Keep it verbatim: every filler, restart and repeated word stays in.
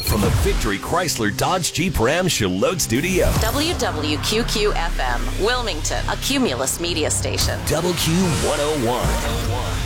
from the Victory Chrysler Dodge Jeep Ram Charlotte Studio. W W Q Q F M, Wilmington, a Cumulus media station. Double Q one oh one.